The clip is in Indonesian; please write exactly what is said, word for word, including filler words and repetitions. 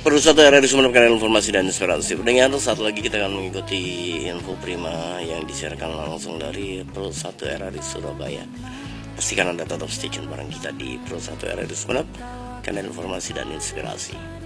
Perlu satu R R I Sumeneb, kanal informasi dan inspirasi. Pendengar, saat lagi kita akan mengikuti info prima yang disiarkan langsung dari Pro satu R R I Surabaya. Pastikan Anda tetap stay tune bareng kita di Pro satu R R I Sumeneb, kanal informasi dan inspirasi.